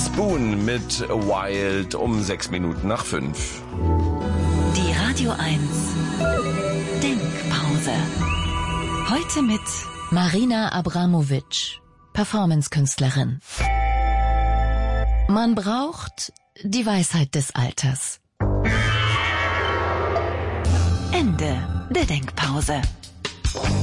Spoon mit Wild um 6 Minuten nach 5. Die Radio 1 Denkpause. Heute mit Marina Abramovic, Performance-Künstlerin. Man braucht die Weisheit des Alters. Ende der Denkpause.